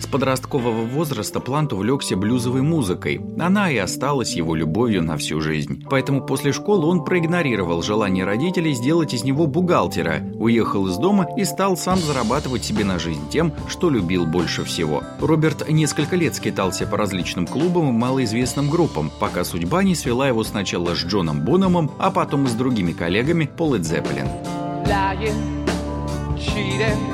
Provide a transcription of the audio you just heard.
С подросткового возраста Плант увлекся блюзовой музыкой. Она и осталась его любовью на всю жизнь. Поэтому после школы он проигнорировал желание родителей сделать из него бухгалтера, уехал из дома и стал сам зарабатывать себе на жизнь тем, что любил больше всего. Роберт несколько лет скитался по различным клубам и малоизвестным группам, пока судьба не свела его сначала с Джоном Бонhamом, а потом и с другими коллегами по Led Zeppelin.